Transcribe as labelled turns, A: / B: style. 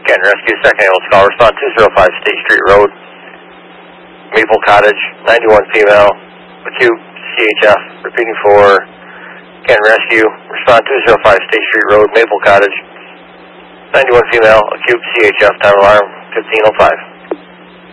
A: Canton Rescue, second ambulance call, respond 205 State Street Road, Maple Cottage, 91 female, acute CHF, repeating for Canton Rescue, respond 205 State Street Road, Maple Cottage, 91 female, acute CHF, time alarm 1505.